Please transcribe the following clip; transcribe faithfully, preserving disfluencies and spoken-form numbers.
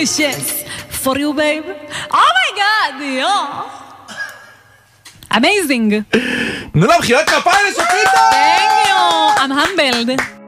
delicious for you, babe. Oh my God, yeah. Amazing. תנו לה מחיאות כפיים לסופיטה! Thank you. I'm humbled.